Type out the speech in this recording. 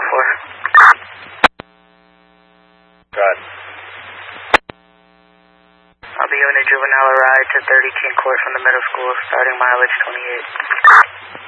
Got it. I'll be giving a juvenile a ride to 30 King Court from the middle school, starting mileage 28.